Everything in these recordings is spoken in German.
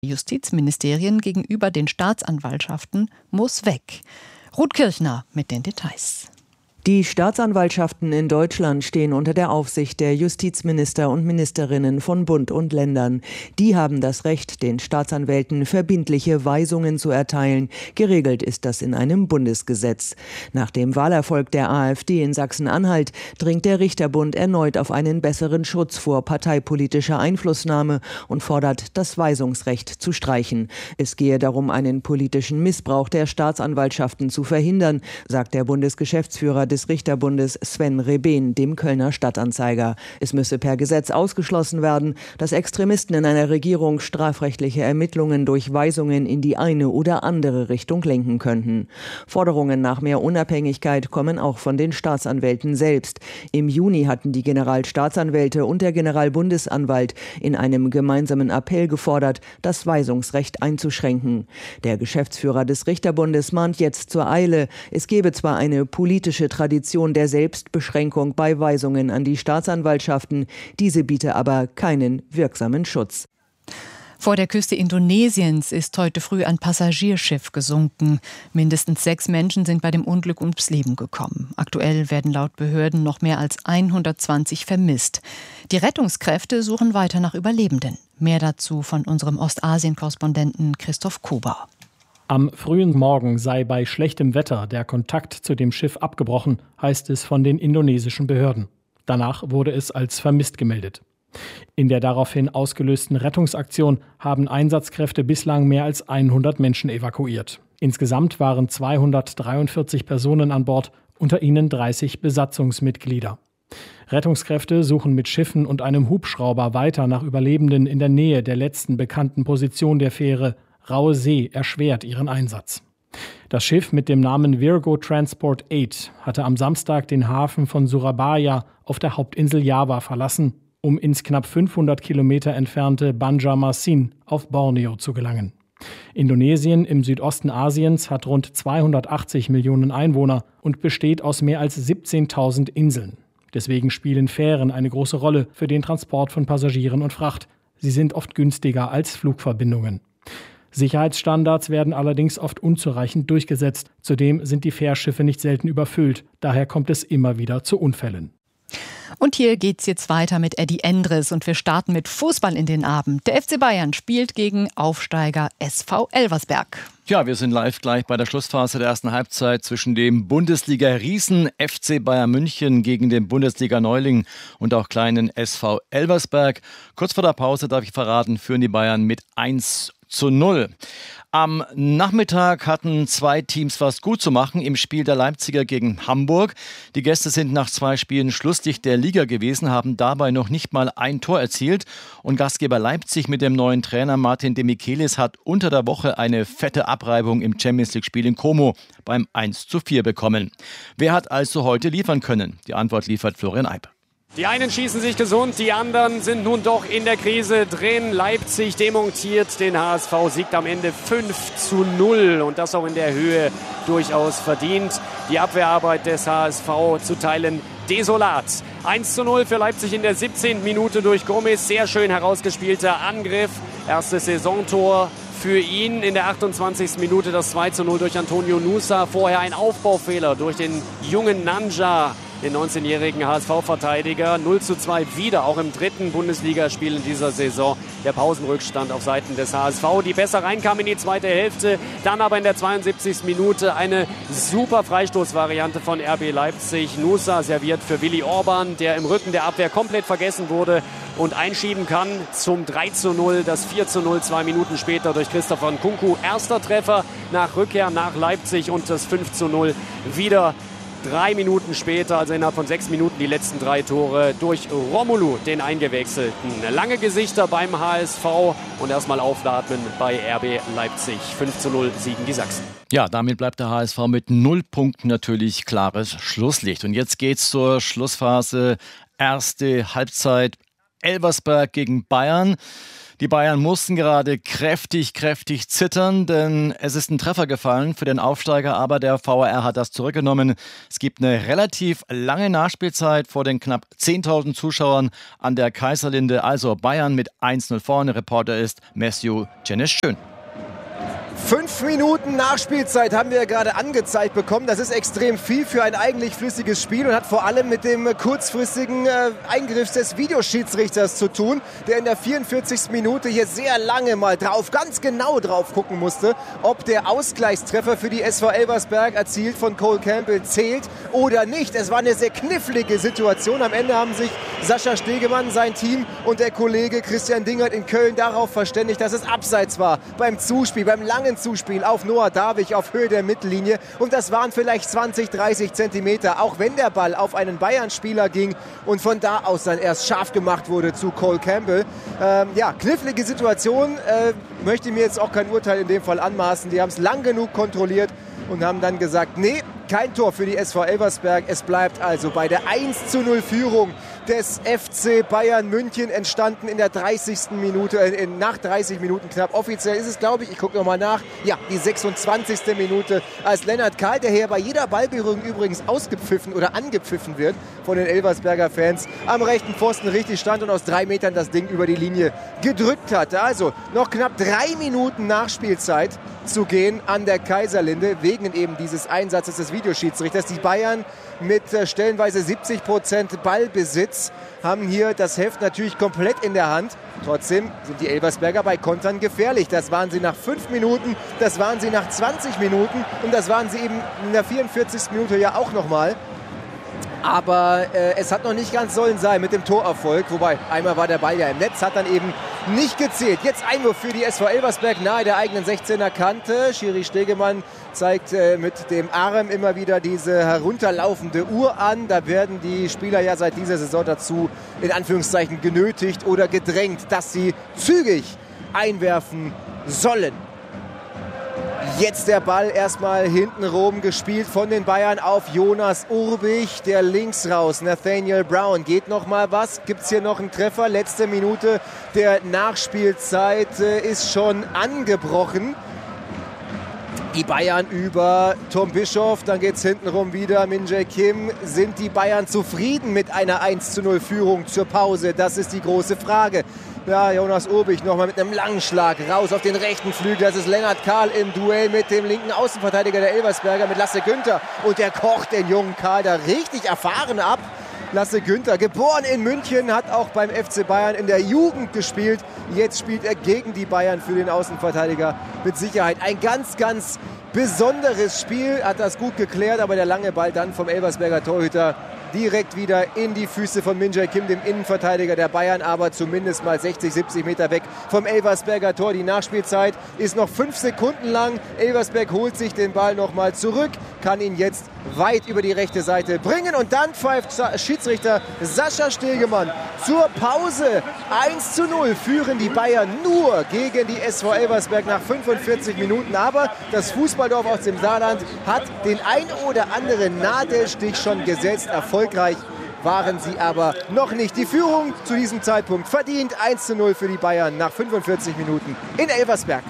Justizministerien gegenüber den Staatsanwaltschaften muss weg. Ruth Kirchner mit den Details. Die Staatsanwaltschaften in Deutschland stehen unter der Aufsicht der Justizminister und Ministerinnen von Bund und Ländern. Die haben das Recht, den Staatsanwälten verbindliche Weisungen zu erteilen. Geregelt ist das in einem Bundesgesetz. Nach dem Wahlerfolg der AfD in Sachsen-Anhalt dringt der Richterbund erneut auf einen besseren Schutz vor parteipolitischer Einflussnahme und fordert, das Weisungsrecht zu streichen. Es gehe darum, einen politischen Missbrauch der Staatsanwaltschaften zu verhindern, sagt der Bundesgeschäftsführer des Richterbundes Sven Rebehn dem Kölner Stadtanzeiger. Es müsse per Gesetz ausgeschlossen werden, dass Extremisten in einer Regierung strafrechtliche Ermittlungen durch Weisungen in die eine oder andere Richtung lenken könnten. Forderungen nach mehr Unabhängigkeit kommen auch von den Staatsanwälten selbst. Im Juni hatten die Generalstaatsanwälte und der Generalbundesanwalt in einem gemeinsamen Appell gefordert, das Weisungsrecht einzuschränken. Der Geschäftsführer des Richterbundes mahnt jetzt zur Eile. Es gebe zwar eine politische Tradition der Selbstbeschränkung bei Weisungen an die Staatsanwaltschaften, diese biete aber keinen wirksamen Schutz. Vor der Küste Indonesiens ist heute früh ein Passagierschiff gesunken. Mindestens 6 Menschen sind bei dem Unglück ums Leben gekommen. Aktuell werden laut Behörden noch mehr als 120 vermisst. Die Rettungskräfte suchen weiter nach Überlebenden. Mehr dazu von unserem Ostasien-Korrespondenten Christoph Kober. Am frühen Morgen sei bei schlechtem Wetter der Kontakt zu dem Schiff abgebrochen, heißt es von den indonesischen Behörden. Danach wurde es als vermisst gemeldet. In der daraufhin ausgelösten Rettungsaktion haben Einsatzkräfte bislang mehr als 100 Menschen evakuiert. Insgesamt waren 243 Personen an Bord, unter ihnen 30 Besatzungsmitglieder. Rettungskräfte suchen mit Schiffen und einem Hubschrauber weiter nach Überlebenden in der Nähe der letzten bekannten Position der Fähre. Raue See erschwert ihren Einsatz. Das Schiff mit dem Namen Virgo Transport 8 hatte am Samstag den Hafen von Surabaya auf der Hauptinsel Java verlassen, um ins knapp 500 Kilometer entfernte Banjarmasin auf Borneo zu gelangen. Indonesien im Südosten Asiens hat rund 280 Millionen Einwohner und besteht aus mehr als 17.000 Inseln. Deswegen spielen Fähren eine große Rolle für den Transport von Passagieren und Fracht. Sie sind oft günstiger als Flugverbindungen. Sicherheitsstandards werden allerdings oft unzureichend durchgesetzt. Zudem sind die Fährschiffe nicht selten überfüllt. Daher kommt es immer wieder zu Unfällen. Und hier geht's jetzt weiter mit Eddie Endres und wir starten mit Fußball in den Abend. Der FC Bayern spielt gegen Aufsteiger SV Elversberg. Ja, wir sind live gleich bei der Schlussphase der ersten Halbzeit zwischen dem Bundesliga-Riesen FC Bayern München gegen den Bundesliga-Neuling und auch kleinen SV Elversberg. Kurz vor der Pause, darf ich verraten, führen die Bayern mit 1:0. Am Nachmittag hatten 2 Teams was gut zu machen im Spiel der Leipziger gegen Hamburg. Die Gäste sind nach 2 Spielen Schlusslicht der Liga gewesen, haben dabei noch nicht mal ein Tor erzielt. Und Gastgeber Leipzig mit dem neuen Trainer Martin Demichelis hat unter der Woche eine fette Abreibung im Champions-League-Spiel in Como beim 1:4 bekommen. Wer hat also heute liefern können? Die Antwort liefert Florian Eib. Die einen schießen sich gesund, die anderen sind nun doch in der Krise drin. Leipzig demontiert den HSV, siegt am Ende 5:0 und das auch in der Höhe durchaus verdient. Die Abwehrarbeit des HSV zu Teilen desolat. 1:0 für Leipzig in der 17. Minute durch Gomez. Sehr schön herausgespielter Angriff. Erstes Saisontor für ihn. In der 28. Minute das 2:0 durch Antonio Nusa. Vorher ein Aufbaufehler durch den jungen Nanja, den 19-jährigen HSV-Verteidiger. 0:2 wieder, auch im 3. Bundesligaspiel in dieser Saison. Der Pausenrückstand auf Seiten des HSV, die besser reinkam in die zweite Hälfte. Dann aber in der 72. Minute eine super Freistoßvariante von RB Leipzig. Nusa serviert für Willi Orban, der im Rücken der Abwehr komplett vergessen wurde und einschieben kann zum 3:0. Das 4:0 2 Minuten später durch Christopher Nkunku. Erster Treffer nach Rückkehr nach Leipzig und das 5:0 wieder 3 Minuten später, also innerhalb von 6 Minuten, die letzten 3 Tore durch Romelu, den Eingewechselten. Lange Gesichter beim HSV und erstmal aufatmen bei RB Leipzig. 5:0 siegen die Sachsen. Ja, damit bleibt der HSV mit 0 Punkten natürlich klares Schlusslicht. Und jetzt geht's zur Schlussphase. Erste Halbzeit Elversberg gegen Bayern. Die Bayern mussten gerade kräftig zittern, denn es ist ein Treffer gefallen für den Aufsteiger, aber der VAR hat das zurückgenommen. Es gibt eine relativ lange Nachspielzeit vor den knapp 10.000 Zuschauern an der Kaiserlinde. Also Bayern mit 1-0 vorne. Reporter ist Matthew Jennisch-Schön. 5 Minuten Nachspielzeit haben wir ja gerade angezeigt bekommen. Das ist extrem viel für ein eigentlich flüssiges Spiel und hat vor allem mit dem kurzfristigen Eingriff des Videoschiedsrichters zu tun, der in der 44. Minute hier sehr lange mal ganz genau drauf gucken musste, ob der Ausgleichstreffer für die SV Elversberg erzielt von Cole Campbell zählt oder nicht. Es war eine sehr knifflige Situation. Am Ende haben sich Sascha Stegemann, sein Team und der Kollege Christian Dingert in Köln darauf verständigt, dass es abseits war beim Zuspiel, beim langen Zuspiel auf Noah Davich auf Höhe der Mittellinie. Und das waren vielleicht 20, 30 Zentimeter, auch wenn der Ball auf einen Bayern-Spieler ging und von da aus dann erst scharf gemacht wurde zu Cole Campbell. Knifflige Situation, möchte mir jetzt auch kein Urteil in dem Fall anmaßen. Die haben es lang genug kontrolliert und haben dann gesagt, nee, kein Tor für die SV Elversberg. Es bleibt also bei der 1:0 Führung des FC Bayern München, entstanden in der 30. Minute, nach 30 Minuten knapp. Offiziell ist es, glaube ich gucke nochmal nach, ja, die 26. Minute, als Lennart Kahl, der hier bei jeder Ballberührung übrigens ausgepfiffen oder angepfiffen wird von den Elversberger Fans, am rechten Pfosten richtig stand und aus 3 Metern das Ding über die Linie gedrückt hatte. Also noch knapp 3 Minuten Nachspielzeit zu gehen an der Kaiserlinde, wegen eben dieses Einsatzes des Videoschiedsrichters. Die Bayern mit stellenweise 70% Ballbesitz haben hier das Heft natürlich komplett in der Hand. Trotzdem sind die Elversberger bei Kontern gefährlich. Das waren sie nach 5 Minuten, das waren sie nach 20 Minuten und das waren sie eben in der 44. Minute ja auch nochmal. Aber es hat noch nicht ganz sollen sein mit dem Torerfolg. Wobei, einmal war der Ball ja im Netz, hat dann eben nicht gezählt. Jetzt Einwurf für die SV Elversberg nahe der eigenen 16er Kante. Schiri Stegemann zeigt mit dem Arm immer wieder diese herunterlaufende Uhr an. Da werden die Spieler ja seit dieser Saison dazu in Anführungszeichen genötigt oder gedrängt, dass sie zügig einwerfen sollen. Jetzt der Ball erstmal hintenrum gespielt von den Bayern auf Jonas Urbich, der links raus. Nathaniel Brown, geht noch mal was? Gibt es hier noch einen Treffer? Letzte Minute der Nachspielzeit ist schon angebrochen. Die Bayern über Tom Bischoff, dann geht es hintenrum wieder. Min Jae Kim, sind die Bayern zufrieden mit einer 1:0 Führung zur Pause? Das ist die große Frage. Ja, Jonas Urbich nochmal mit einem langen Schlag raus auf den rechten Flügel. Das ist Lennart Kahl im Duell mit dem linken Außenverteidiger der Elversberger, mit Lasse Günther. Und der kocht den jungen Kahl da richtig erfahren ab. Lasse Günther, geboren in München, hat auch beim FC Bayern in der Jugend gespielt. Jetzt spielt er gegen die Bayern für den Außenverteidiger. Mit Sicherheit ein ganz besonderes Spiel. Hat das gut geklärt, aber der lange Ball dann vom Elversberger Torhüter direkt wieder in die Füße von Min Jae Kim, dem Innenverteidiger der Bayern, aber zumindest mal 60, 70 Meter weg vom Elversberger Tor. Die Nachspielzeit ist noch 5 Sekunden lang. Elversberg holt sich den Ball nochmal zurück, kann ihn jetzt weit über die rechte Seite bringen und dann pfeift Schiedsrichter Sascha Stegemann zur Pause. 1:0 führen die Bayern nur gegen die SV Elversberg nach 45 Minuten, aber das Fußballdorf aus dem Saarland hat den ein oder anderen Nadelstich schon gesetzt. Erfolgreich waren sie aber noch nicht. Die Führung zu diesem Zeitpunkt verdient 1:0 für die Bayern nach 45 Minuten in Elversberg.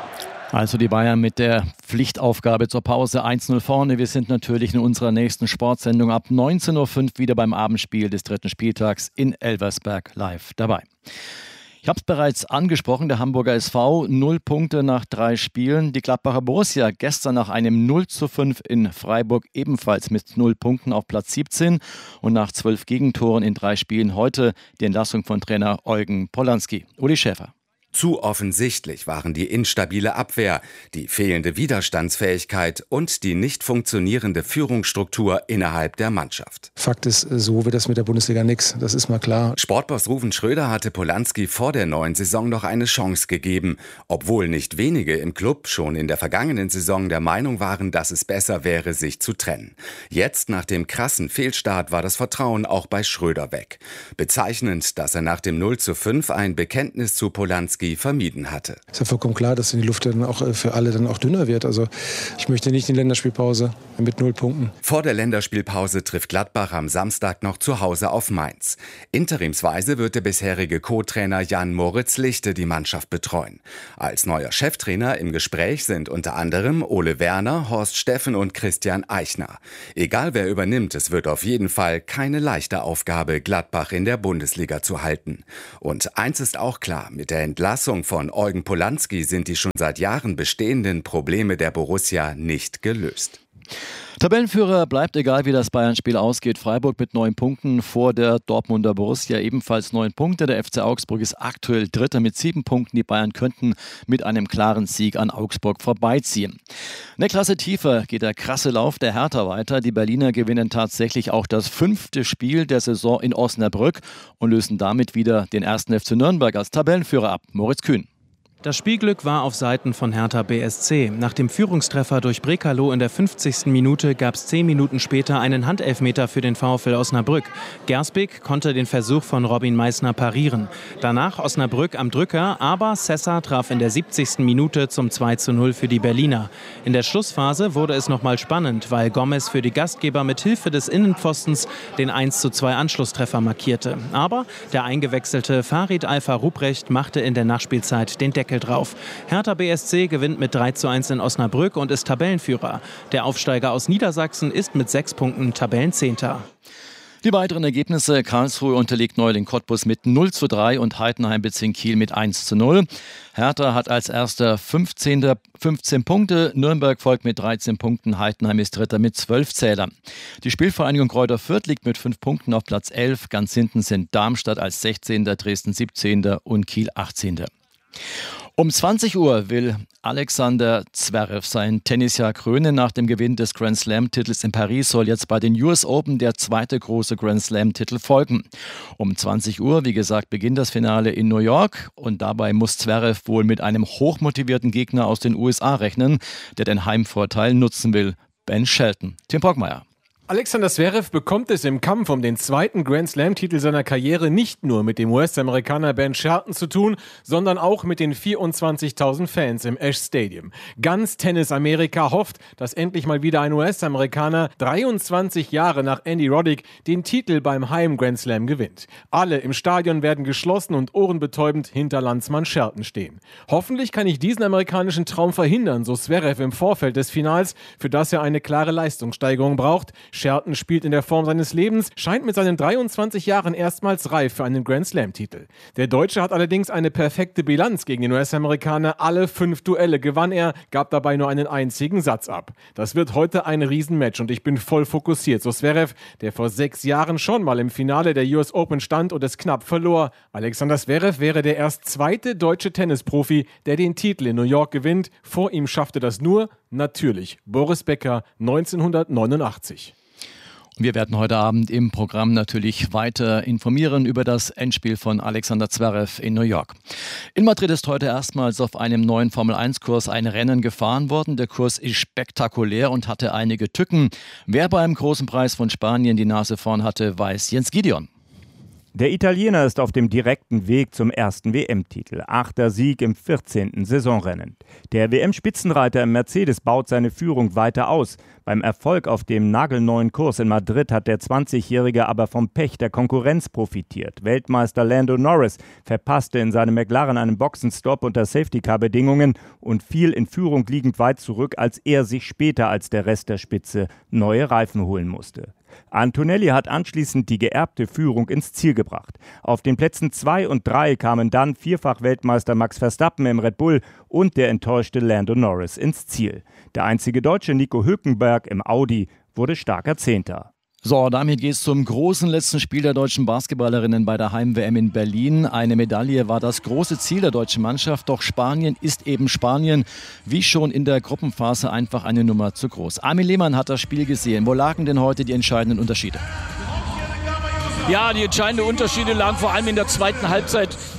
Also die Bayern mit der Pflichtaufgabe zur Pause 1:0 vorne. Wir sind natürlich in unserer nächsten Sportsendung ab 19:05 Uhr wieder beim Abendspiel des 3. Spieltags in Elversberg live dabei. Ich habe es bereits angesprochen, der Hamburger SV 0 Punkte nach 3 Spielen. Die Gladbacher Borussia gestern nach einem 0:5 in Freiburg ebenfalls mit 0 Punkten auf Platz 17 und nach 12 Gegentoren in 3 Spielen heute die Entlassung von Trainer Eugen Polanski. Uli Schäfer. Zu offensichtlich waren die instabile Abwehr, die fehlende Widerstandsfähigkeit und die nicht funktionierende Führungsstruktur innerhalb der Mannschaft. Fakt ist, so wird das mit der Bundesliga nix, das ist mal klar. Sportboss Ruven Schröder hatte Polanski vor der neuen Saison noch eine Chance gegeben, obwohl nicht wenige im Club schon in der vergangenen Saison der Meinung waren, dass es besser wäre, sich zu trennen. Jetzt, nach dem krassen Fehlstart, war das Vertrauen auch bei Schröder weg. Bezeichnend, dass er nach dem 0:5 ein Bekenntnis zu Polanski Polanski vermieden hatte. Es ist ja vollkommen klar, dass die Luft dann auch für alle dann auch dünner wird. Also ich möchte nicht in die Länderspielpause mit 0 Punkten. Vor der Länderspielpause trifft Gladbach am Samstag noch zu Hause auf Mainz. Interimsweise wird der bisherige Co-Trainer Jan-Moritz Lichte die Mannschaft betreuen. Als neuer Cheftrainer im Gespräch sind unter anderem Ole Werner, Horst Steffen und Christian Eichner. Egal wer übernimmt, es wird auf jeden Fall keine leichte Aufgabe, Gladbach in der Bundesliga zu halten. Und eins ist auch klar, mit der Entlassung von Eugen Polanski sind die schon seit Jahren bestehenden Probleme der Borussia nicht gelöst. Tabellenführer bleibt, egal wie das Bayern-Spiel ausgeht. Freiburg mit 9 Punkten vor der Dortmunder Borussia ebenfalls 9 Punkte. Der FC Augsburg ist aktuell Dritter mit 7 Punkten. Die Bayern könnten mit einem klaren Sieg an Augsburg vorbeiziehen. Eine Klasse tiefer geht der krasse Lauf der Hertha weiter. Die Berliner gewinnen tatsächlich auch das 5. Spiel der Saison in Osnabrück und lösen damit wieder den 1. FC Nürnberg als Tabellenführer ab. Moritz Kühn. Das Spielglück war auf Seiten von Hertha BSC. Nach dem Führungstreffer durch Brekalo in der 50. Minute gab es 10 Minuten später einen Handelfmeter für den VfL Osnabrück. Gersbeek konnte den Versuch von Robin Meissner parieren. Danach Osnabrück am Drücker, aber Sessa traf in der 70. Minute zum 2:0 für die Berliner. In der Schlussphase wurde es nochmal spannend, weil Gomez für die Gastgeber mit Hilfe des Innenpfostens den 1:2 Anschlusstreffer markierte. Aber der eingewechselte Farid Alpha-Ruprecht machte in der Nachspielzeit den Deckel drauf. Hertha BSC gewinnt mit 3:1 in Osnabrück und ist Tabellenführer. Der Aufsteiger aus Niedersachsen ist mit 6 Punkten Tabellenzehnter. Die weiteren Ergebnisse: Karlsruhe unterliegt Neuling Cottbus mit 0:3 und Heidenheim bezwingt Kiel mit 1:0. Hertha hat als erster 15 Punkte, Nürnberg folgt mit 13 Punkten, Heidenheim ist Dritter mit 12 Zählern. Die Spielvereinigung Greuther Fürth liegt mit 5 Punkten auf Platz 11. Ganz hinten sind Darmstadt als 16., Dresden 17. und Kiel 18. Um 20 Uhr will Alexander Zverev sein Tennisjahr krönen. Nach dem Gewinn des Grand Slam-Titels in Paris soll jetzt bei den US Open der zweite große Grand Slam-Titel folgen. Um 20 Uhr, wie gesagt, beginnt das Finale in New York. Und dabei muss Zverev wohl mit einem hochmotivierten Gegner aus den USA rechnen, der den Heimvorteil nutzen will. Ben Shelton. Tim Brockmeier. Alexander Zverev bekommt es im Kampf um den zweiten Grand-Slam-Titel seiner Karriere nicht nur mit dem US-Amerikaner Ben Shelton zu tun, sondern auch mit den 24.000 Fans im Ash Stadium. Ganz Tennis-Amerika hofft, dass endlich mal wieder ein US-Amerikaner 23 Jahre nach Andy Roddick den Titel beim Heim-Grand-Slam gewinnt. Alle im Stadion werden geschlossen und ohrenbetäubend hinter Landsmann Shelton stehen. Hoffentlich kann ich diesen amerikanischen Traum verhindern, so Zverev im Vorfeld des Finals, für das er eine klare Leistungssteigerung braucht. Shelton spielt in der Form seines Lebens, scheint mit seinen 23 Jahren erstmals reif für einen Grand-Slam-Titel. Der Deutsche hat allerdings eine perfekte Bilanz gegen den US-Amerikaner. Alle 5 Duelle gewann er, gab dabei nur einen einzigen Satz ab. Das wird heute ein Riesenmatch und ich bin voll fokussiert, so Zverev, der vor 6 Jahren schon mal im Finale der US Open stand und es knapp verlor. Alexander Zverev wäre der erst zweite deutsche Tennisprofi, der den Titel in New York gewinnt. Vor ihm schaffte das nur, natürlich, Boris Becker 1989. Wir werden heute Abend im Programm natürlich weiter informieren über das Endspiel von Alexander Zverev in New York. In Madrid ist heute erstmals auf einem neuen Formel-1-Kurs ein Rennen gefahren worden. Der Kurs ist spektakulär und hatte einige Tücken. Wer beim Großen Preis von Spanien die Nase vorn hatte, weiß Jens Gideon. Der Italiener ist auf dem direkten Weg zum ersten WM-Titel. 8. Sieg im 14. Saisonrennen. Der WM-Spitzenreiter im Mercedes baut seine Führung weiter aus. Beim Erfolg auf dem nagelneuen Kurs in Madrid hat der 20-Jährige aber vom Pech der Konkurrenz profitiert. Weltmeister Lando Norris verpasste in seinem McLaren einen Boxenstopp unter Safety-Car-Bedingungen und fiel in Führung liegend weit zurück, als er sich später als der Rest der Spitze neue Reifen holen musste. Antonelli hat anschließend die geerbte Führung ins Ziel gebracht. Auf den Plätzen 2 und 3 kamen dann Vierfach-Weltmeister Max Verstappen im Red Bull und der enttäuschte Lando Norris ins Ziel. Der einzige Deutsche Nico Hülkenberg im Audi wurde starker Zehnter. So, damit geht es zum großen letzten Spiel der deutschen Basketballerinnen bei der Heim-WM in Berlin. Eine Medaille war das große Ziel der deutschen Mannschaft, doch Spanien ist eben Spanien, wie schon in der Gruppenphase einfach eine Nummer zu groß. Armin Lehmann hat das Spiel gesehen. Wo lagen denn heute die entscheidenden Unterschiede? Ja, die entscheidenden Unterschiede lagen vor allem in der zweiten Halbzeit.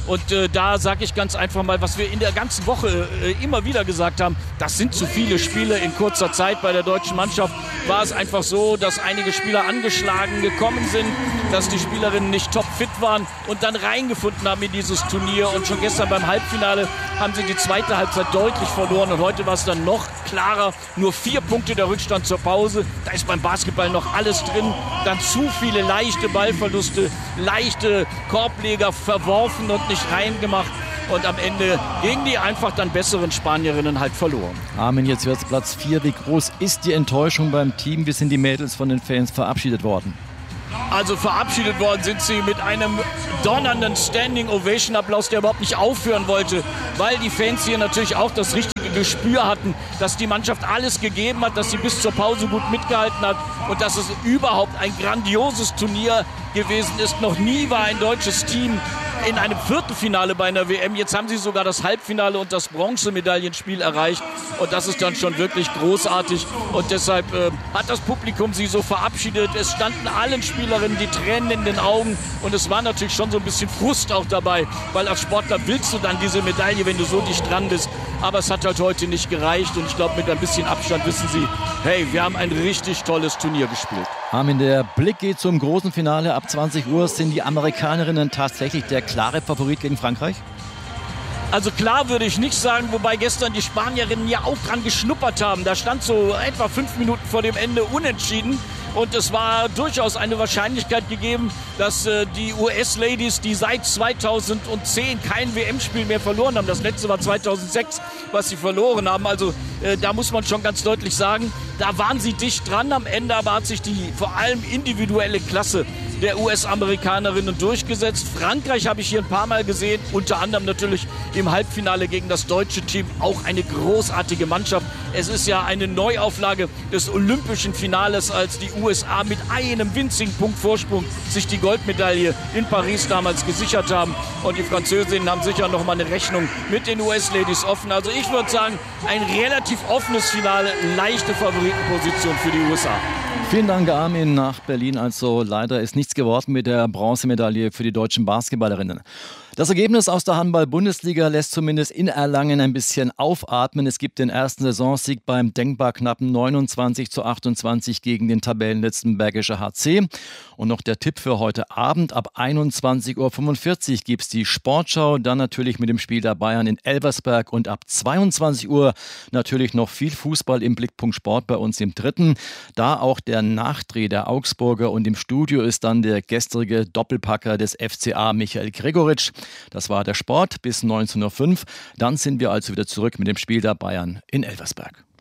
Und da sage ich ganz einfach mal, was wir in der ganzen Woche immer wieder gesagt haben, das sind zu viele Spiele in kurzer Zeit. Bei der deutschen Mannschaft war es einfach so, dass einige Spieler angeschlagen gekommen sind, dass die Spielerinnen nicht topfit waren und dann reingefunden haben in dieses Turnier. Und schon gestern beim Halbfinale haben sie die zweite Halbzeit deutlich verloren. Und heute war es dann noch klarer, nur 4 Punkte der Rückstand zur Pause. Da ist beim Basketball noch alles drin. Dann zu viele leichte Ballverluste, leichte Korbleger verworfen und nicht reingemacht. Und am Ende gegen die einfach dann besseren Spanierinnen halt verloren. Armin, jetzt wird es Platz 4. Wie groß ist die Enttäuschung beim Team? Wie sind die Mädels von den Fans verabschiedet worden? Also verabschiedet worden sind sie mit einem donnernden Standing Ovation Applaus, der überhaupt nicht aufhören wollte, weil die Fans hier natürlich auch das richtige Gespür hatten, dass die Mannschaft alles gegeben hat, dass sie bis zur Pause gut mitgehalten hat und dass es überhaupt ein grandioses Turnier gewesen ist. Noch nie war ein deutsches Team in einem Viertelfinale bei einer WM. Jetzt haben sie sogar das Halbfinale und das Bronzemedaillenspiel erreicht. Und das ist dann schon wirklich großartig. Und deshalb hat das Publikum sie so verabschiedet. Es standen allen Spielerinnen die Tränen in den Augen. Und es war natürlich schon so ein bisschen Frust auch dabei. Weil als Sportler willst du dann diese Medaille, wenn du so dicht dran bist. Aber es hat halt heute nicht gereicht. Und ich glaube, mit ein bisschen Abstand wissen sie, hey, wir haben ein richtig tolles Turnier gespielt. Armin, der Blick geht zum großen Finale. Ab 20 Uhr sind die Amerikanerinnen tatsächlich der klare Favorit gegen Frankreich? Also klar würde ich nicht sagen, wobei gestern die Spanierinnen ja auch dran geschnuppert haben. Da stand so etwa 5 Minuten vor dem Ende unentschieden. Und es war durchaus eine Wahrscheinlichkeit gegeben, dass die US-Ladies, die seit 2010 kein WM-Spiel mehr verloren haben, das letzte war 2006, was sie verloren haben. Also da muss man schon ganz deutlich sagen, da waren sie dicht dran. Am Ende aber hat sich die vor allem individuelle Klasse der US-Amerikanerinnen durchgesetzt. Frankreich habe ich hier ein paar Mal gesehen, unter anderem natürlich im Halbfinale gegen das deutsche Team. Auch eine großartige Mannschaft. Es ist ja eine Neuauflage des olympischen Finales, als die USA mit einem winzigen Punkt Vorsprung sich die Goldmedaille in Paris damals gesichert haben. Und die Französinnen haben sicher noch mal eine Rechnung mit den US-Ladies offen. Also ich würde sagen, ein relativ offenes Finale, leichte Favoritenposition für die USA. Vielen Dank, Armin, nach Berlin. Also leider ist nichts geworden mit der Bronzemedaille für die deutschen Basketballerinnen. Das Ergebnis aus der Handball-Bundesliga lässt zumindest in Erlangen ein bisschen aufatmen. Es gibt den ersten Saisonsieg beim denkbar knappen 29:28 gegen den Tabellenletzten Bergischer HC. Und noch der Tipp für heute Abend. Ab 21:45 Uhr gibt es die Sportschau. Dann natürlich mit dem Spiel der Bayern in Elversberg. Und ab 22 Uhr natürlich noch viel Fußball im Blickpunkt Sport bei uns im Dritten. Da auch der Nachdreh der Augsburger. Und im Studio ist dann der gestrige Doppelpacker des FCA, Michael Gregoritsch. Das war der Sport bis 19:05 Uhr. Dann sind wir also wieder zurück mit dem Spiel der Bayern in Elversberg.